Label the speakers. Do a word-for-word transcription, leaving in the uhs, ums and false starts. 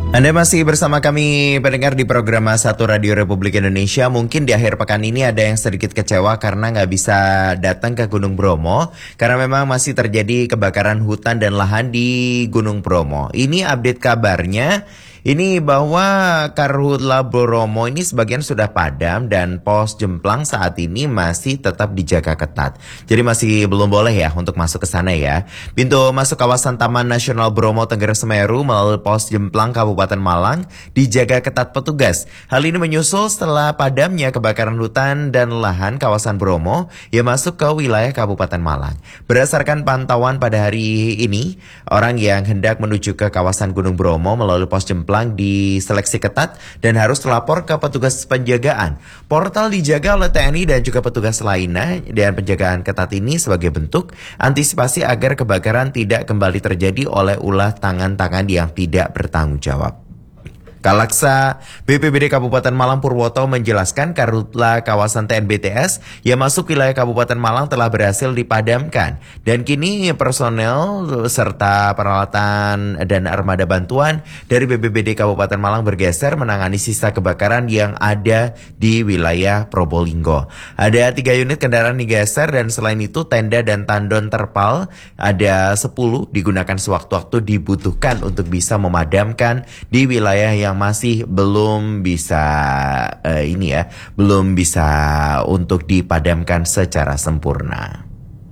Speaker 1: Anda masih bersama kami pendengar di program Satu Radio Republik Indonesia. Mungkin di akhir pekan ini ada yang sedikit kecewa karena nggak bisa datang ke Gunung Bromo. Karena memang masih terjadi kebakaran hutan dan lahan di Gunung Bromo. Ini update kabarnya. Ini bahwa Karhutla Bromo ini sebagian sudah padam dan pos Jemplang saat ini masih tetap dijaga ketat. Jadi masih belum boleh ya untuk masuk ke sana ya. Pintu masuk kawasan Taman Nasional Bromo Tengger Semeru melalui pos Jemplang Kabupaten Malang dijaga ketat petugas. Hal ini menyusul setelah padamnya kebakaran hutan dan lahan kawasan Bromo yang masuk ke wilayah Kabupaten Malang. Berdasarkan pantauan pada hari ini, orang yang hendak menuju ke kawasan Gunung Bromo melalui pos Jemplang diseleksi ketat dan harus lapor ke petugas penjagaan. Portal dijaga oleh T N I dan juga petugas lainnya, dan penjagaan ketat ini sebagai bentuk antisipasi agar kebakaran tidak kembali terjadi oleh ulah tangan-tangan yang tidak bertanggung jawab. Kalaksa B P B D Kabupaten Malang Purwoto menjelaskan karhutla kawasan T N B T S yang masuk wilayah Kabupaten Malang telah berhasil dipadamkan dan kini personel serta peralatan dan armada bantuan dari B P B D Kabupaten Malang bergeser menangani sisa kebakaran yang ada di wilayah Probolinggo. Ada tiga unit kendaraan digeser dan selain itu tenda dan tandon terpal ada sepuluh digunakan sewaktu-waktu dibutuhkan untuk bisa memadamkan di wilayah yang yang masih belum bisa uh, ini ya, belum bisa untuk dipadamkan secara sempurna.